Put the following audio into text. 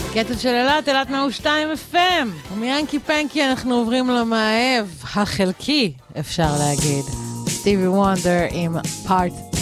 קטע של אלת 102 FM, ומיאנקי פנקי אנחנו עוברים למאהב החלקי, אפשר להגיד, סטיבי וונדר עם פארט